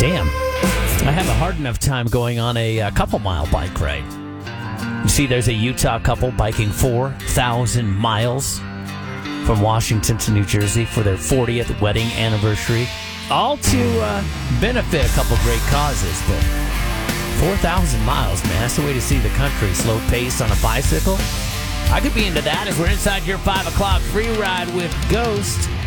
Damn. I have a hard enough time going on a couple-mile bike ride. You see, there's a Utah couple biking 4,000 miles from Washington to New Jersey for their 40th wedding anniversary. All to benefit a couple great causes, but 4,000 miles, man. That's the way to see the country. Slow pace on a bicycle. I could be into that as we're inside your 5 o'clock free ride with Ghost.